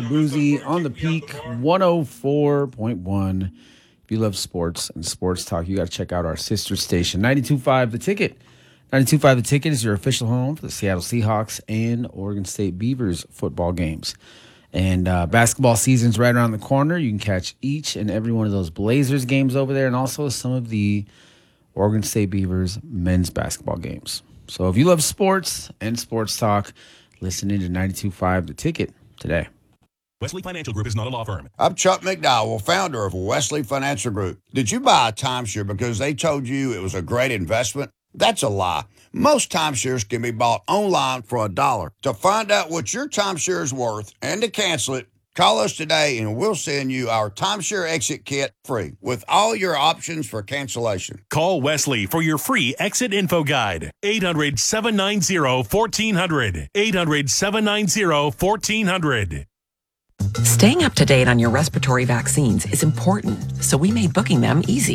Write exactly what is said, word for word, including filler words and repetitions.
Shabuzi on the Peak one oh four point one. If you love sports and sports talk, you got to check out our sister station, ninety-two point five The Ticket. ninety-two point five The Ticket is your official home for the Seattle Seahawks and Oregon State Beavers football games. And uh, basketball season's right around the corner. You can catch each and every one of those Blazers games over there and also some of the Oregon State Beavers men's basketball games. So if you love sports and sports talk, listen in to ninety-two point five The Ticket today. Wesley Financial Group is not a law firm. I'm Chuck McDowell, founder of Wesley Financial Group. Did you buy a timeshare because they told you it was a great investment? That's a lie. Most timeshares can be bought online for a dollar. To find out what your timeshare is worth and to cancel it, call us today and we'll send you our timeshare exit kit free with all your options for cancellation. Call Wesley for your free exit info guide. eight hundred, seven nine zero, one four zero zero. eight hundred, seven nine zero, one four zero zero. Staying up to date on your respiratory vaccines is important, so we made booking them easy.